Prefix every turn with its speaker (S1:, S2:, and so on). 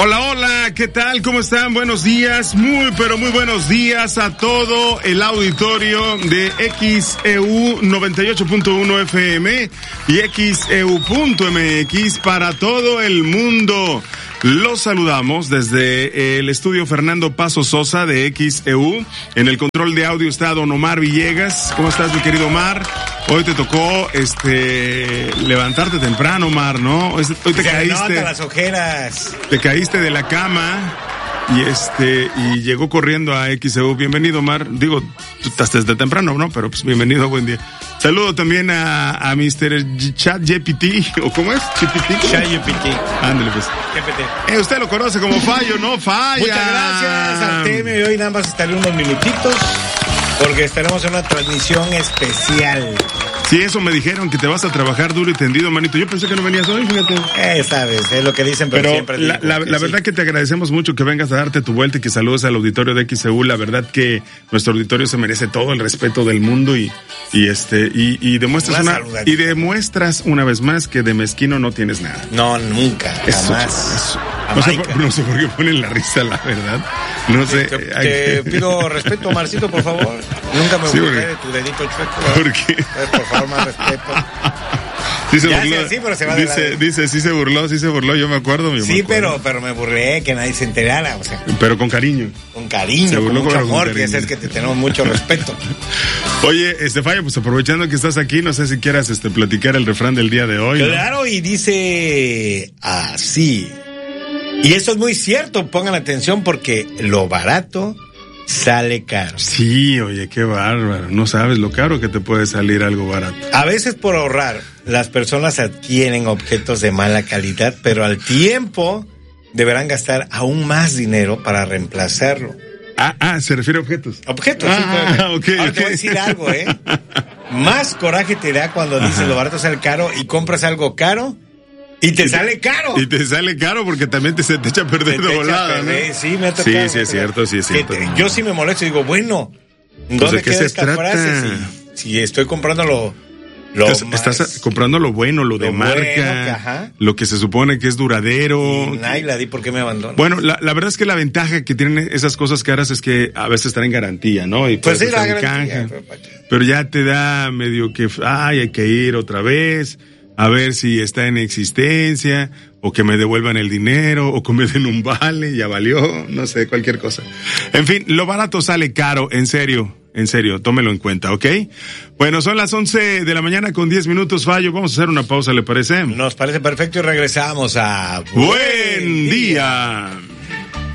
S1: Hola, hola, ¿qué tal? ¿Cómo están? Buenos días, pero muy buenos días a todo el auditorio de XEU 98.1 FM y XEU.mx para todo el mundo. Los saludamos desde el estudio Fernando Paso Sosa de XEU. En el control de audio está don Omar Villegas. ¿Cómo estás, mi querido Omar? Hoy te tocó levantarte temprano, Omar, ¿no? Hoy te caíste.
S2: Levanta las ojeras.
S1: Te caíste de la cama y llegó corriendo a XEU. Bienvenido, Omar. Digo, tú estás desde temprano, ¿no? Pero pues bienvenido, buen día. Saludo también a Mr. ChatGPT, ¿o cómo es?
S2: ChatGPT.
S1: Ándale, pues.
S2: GPT.
S1: Usted lo conoce como Fallo, ¿no? Falla.
S2: Muchas gracias, Artemio. Y hoy nada más estaré unos minutitos porque estaremos en una transmisión especial.
S1: Sí, eso me dijeron, que te vas a trabajar duro y tendido, manito. Yo pensé que no venías hoy, fíjate.
S2: Sabes, es lo que dicen, pero siempre digo.
S1: La verdad que te agradecemos mucho que vengas a darte tu vuelta y que saludes al auditorio de XEU. La verdad que nuestro auditorio se merece todo el respeto del mundo y demuestras una vez más que de mezquino no tienes nada.
S2: No, nunca, jamás.
S1: Eso. No sé por qué ponen la risa, la verdad. No sé.
S2: Te pido respeto, Marcito, por favor. Nunca me burlé de tu dedito chueco.
S1: ¿Por qué?
S2: Por favor, más respeto.
S1: Sí se
S2: ya
S1: burló.
S2: Sí, pero se va
S1: dice, sí se burló, yo me acuerdo.
S2: Sí, pero me burlé, que nadie se enterara, o sea.
S1: Pero con cariño.
S2: Con cariño, con mucho amor, que es que te tenemos mucho respeto.
S1: Oye, Fallo, pues aprovechando que estás aquí, no sé si quieras platicar el refrán del día de hoy.
S2: Claro, ¿no? Y dice así. Y esto es muy cierto, pongan atención porque lo barato sale caro.
S1: Sí, oye, qué bárbaro. No sabes lo caro que te puede salir algo barato.
S2: A veces por ahorrar, las personas adquieren objetos de mala calidad, pero al tiempo deberán gastar aún más dinero para reemplazarlo.
S1: Se refiere a objetos.
S2: Objetos, sí.
S1: Okay,
S2: Ahora te voy a decir algo, Más coraje te da cuando dices lo barato sale caro y compras algo caro. Y te sale caro.
S1: Y te sale caro porque también te echa a perder de volada, ¿no?
S2: Sí, me ha tocado.
S1: Sí, es cierto.
S2: Yo sí me molesto y digo, bueno, ¿dónde queda esta frase? Si estoy comprando
S1: estás comprando lo bueno, lo de marca, lo que se supone que es duradero.
S2: Y nadie la di, ¿por qué me abandona?
S1: Bueno, la verdad es que la ventaja que tienen esas cosas caras es que a veces están en garantía, ¿no? Y
S2: pues sí, la garantía.
S1: Pero ya te da medio que, hay que ir otra vez a ver si está en existencia, o que me devuelvan el dinero, o que me den un vale, ya valió, no sé, cualquier cosa. En fin, lo barato sale caro, en serio, tómelo en cuenta, ¿ok? Bueno, son las 11 de la mañana con 10 minutos, Fallo, vamos a hacer una pausa, ¿le parece?
S2: Nos parece perfecto y regresamos a
S1: Buen Día.